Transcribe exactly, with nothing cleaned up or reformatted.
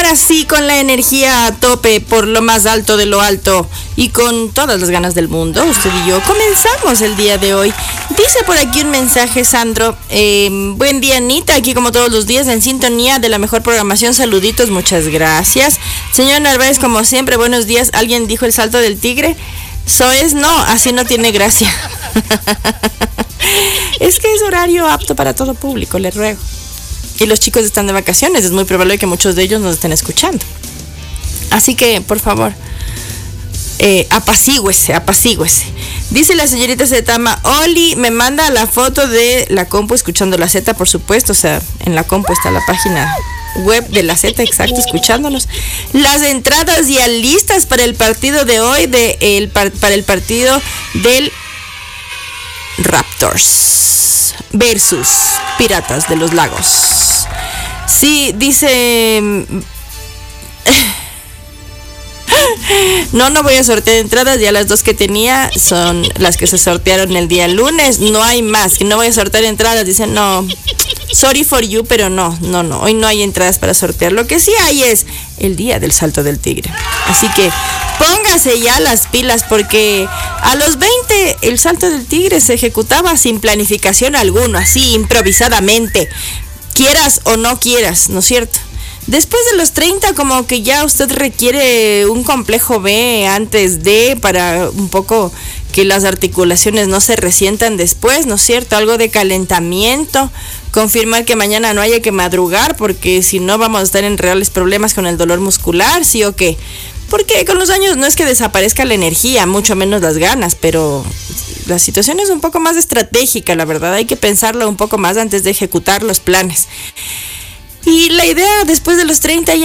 ahora sí, con la energía a tope por lo más alto de lo alto y con todas las ganas del mundo, usted y yo comenzamos el día de hoy. Dice por aquí un mensaje, Sandro. Eh, buen día, Anita, aquí como todos los días en sintonía de la mejor programación. Saluditos, muchas gracias. Señor Narváez, como siempre, buenos días. ¿Alguien dijo el salto del tigre? Soez, no, así no tiene gracia. Es que es horario apto para todo público, le ruego. Y los chicos están de vacaciones, es muy probable que muchos de ellos nos estén escuchando. Así que, por favor, eh, apacígüese, apacígüese. Dice la señorita Zetama, Oli, me manda la foto de la compu escuchando la Z, por supuesto. O sea, en la compu está la página web de la Z, exacto, escuchándonos. Las entradas ya listas para el partido de hoy, de el, para el partido del Raptors versus Piratas de los Lagos. Sí, dice... No, no voy a sortear entradas, ya las dos que tenía son las que se sortearon el día lunes, no hay más, que no voy a sortear entradas, dicen, no, sorry for you, pero no, no, no, hoy no hay entradas para sortear, lo que sí hay es el día del salto del tigre, así que póngase ya las pilas, porque a los veinte el salto del tigre se ejecutaba sin planificación alguna, así improvisadamente, quieras o no quieras, ¿no es cierto? Después de los treinta, como que ya usted requiere un complejo B antes de, para un poco que las articulaciones no se resientan después, ¿no es cierto? Algo de calentamiento, confirmar que mañana no haya que madrugar, porque si no vamos a estar en reales problemas con el dolor muscular, ¿sí o qué? Porque con los años no es que desaparezca la energía, mucho menos las ganas, pero la situación es un poco más estratégica, la verdad, hay que pensarlo un poco más antes de ejecutar los planes. Y la idea después de los treinta ya